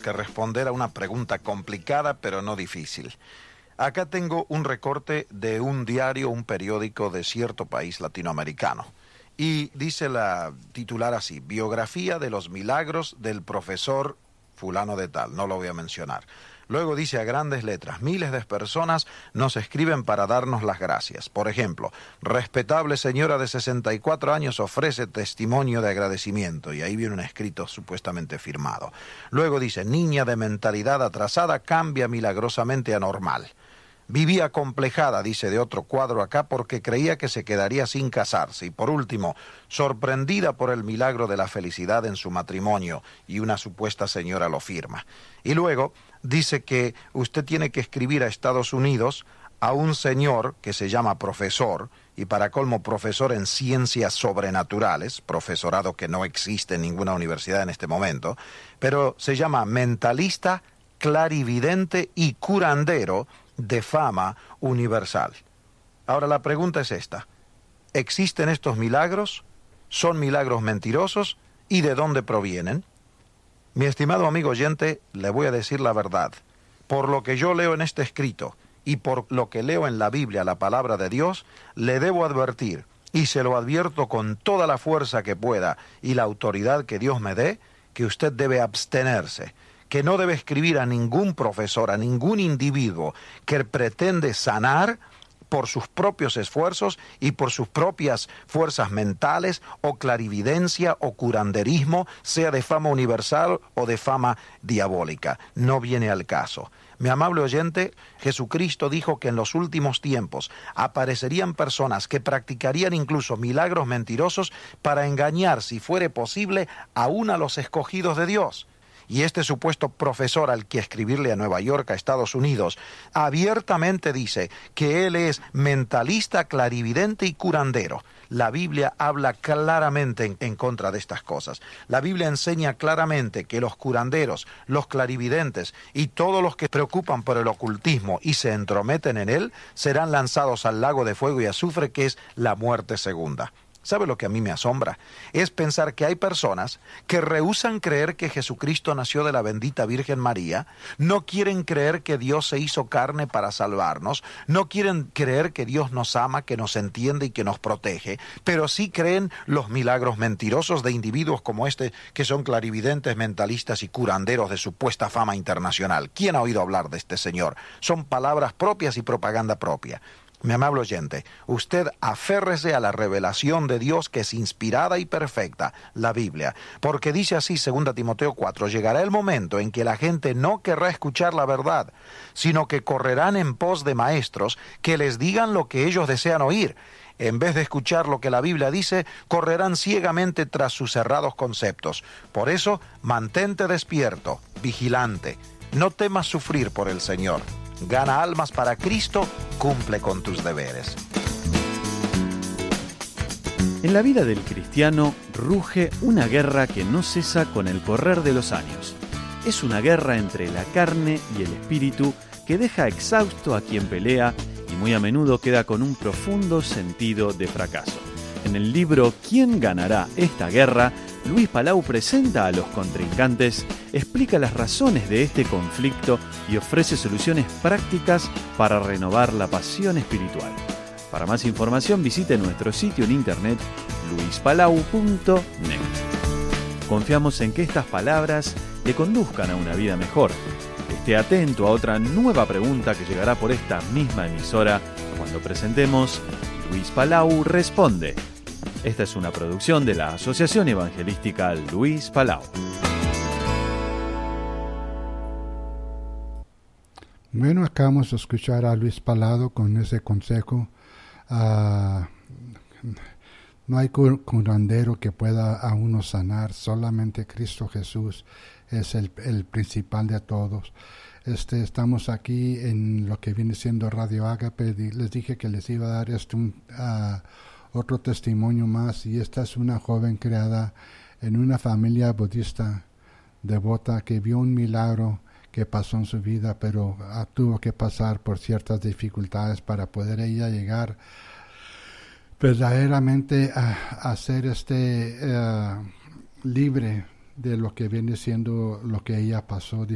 que responder a una pregunta complicada, pero no difícil. Acá tengo un recorte de un diario, un periódico de cierto país latinoamericano. Y dice la titular así: biografía de los milagros del profesor fulano de tal, no lo voy a mencionar. Luego dice a grandes letras: miles de personas nos escriben para darnos las gracias. Por ejemplo, respetable señora de 64 años ofrece testimonio de agradecimiento. Y ahí viene un escrito supuestamente firmado. Luego dice: niña de mentalidad atrasada cambia milagrosamente a normal. Vivía acomplejada, dice de otro cuadro acá, porque creía que se quedaría sin casarse. Y por último, sorprendida por el milagro de la felicidad en su matrimonio, y una supuesta señora lo firma. Y luego dice que usted tiene que escribir a Estados Unidos a un señor que se llama profesor, y para colmo profesor en ciencias sobrenaturales, profesorado que no existe en ninguna universidad en este momento, pero se llama mentalista, clarividente y curandero de fama universal. Ahora la pregunta es esta: ¿existen estos milagros? ¿Son milagros mentirosos? ¿Y de dónde provienen? Mi estimado amigo oyente, le voy a decir la verdad. Por lo que yo leo en este escrito y por lo que leo en la Biblia, la palabra de Dios, le debo advertir, y se lo advierto con toda la fuerza que pueda y la autoridad que Dios me dé, que usted debe abstenerse, que no debe escribir a ningún profesor, a ningún individuo que pretende sanar por sus propios esfuerzos y por sus propias fuerzas mentales, o clarividencia o curanderismo, sea de fama universal o de fama diabólica. No viene al caso. Mi amable oyente, Jesucristo dijo que en los últimos tiempos aparecerían personas que practicarían incluso milagros mentirosos para engañar, si fuere posible, aún a los escogidos de Dios. Y este supuesto profesor al que escribirle a Nueva York, a Estados Unidos, abiertamente dice que él es mentalista, clarividente y curandero. La Biblia habla claramente en contra de estas cosas. La Biblia enseña claramente que los curanderos, los clarividentes y todos los que se preocupan por el ocultismo y se entrometen en él, serán lanzados al lago de fuego y azufre, que es la muerte segunda. ¿Sabe lo que a mí me asombra? Es pensar que hay personas que rehúsan creer que Jesucristo nació de la bendita Virgen María, no quieren creer que Dios se hizo carne para salvarnos, no quieren creer que Dios nos ama, que nos entiende y que nos protege, pero sí creen los milagros mentirosos de individuos como este, que son clarividentes, mentalistas y curanderos de supuesta fama internacional. ¿Quién ha oído hablar de este señor? Son palabras propias y propaganda propia. Mi amable oyente, usted aférrese a la revelación de Dios, que es inspirada y perfecta, la Biblia, porque dice así 2 Timoteo 4, llegará el momento en que la gente no querrá escuchar la verdad, sino que correrán en pos de maestros que les digan lo que ellos desean oír. En vez de escuchar lo que la Biblia dice, correrán ciegamente tras sus cerrados conceptos. Por eso, mantente despierto, vigilante, no temas sufrir por el Señor. Gana almas para Cristo, cumple con tus deberes. En la vida del cristiano ruge una guerra que no cesa con el correr de los años. Es una guerra entre la carne y el espíritu que deja exhausto a quien pelea y muy a menudo queda con un profundo sentido de fracaso. En el libro ¿Quién ganará esta guerra?, Luis Palau presenta a los contrincantes, explica las razones de este conflicto y ofrece soluciones prácticas para renovar la pasión espiritual. Para más información visite nuestro sitio en internet luispalau.net. Confiamos en que estas palabras le conduzcan a una vida mejor. Esté atento a otra nueva pregunta que llegará por esta misma emisora cuando presentemos Luis Palau Responde. Esta es una producción de la Asociación Evangelística Luis Palau. Bueno, acabamos de escuchar a Luis Palau con ese consejo. No hay curandero que pueda a uno sanar, solamente Cristo Jesús es el principal de todos. Estamos aquí en lo que viene siendo Radio Ágape. Les dije que les iba a dar otro testimonio más, y esta es una joven criada en una familia budista devota que vio un milagro que pasó en su vida, pero tuvo que pasar por ciertas dificultades para poder ella llegar verdaderamente a ser libre de lo que viene siendo lo que ella pasó.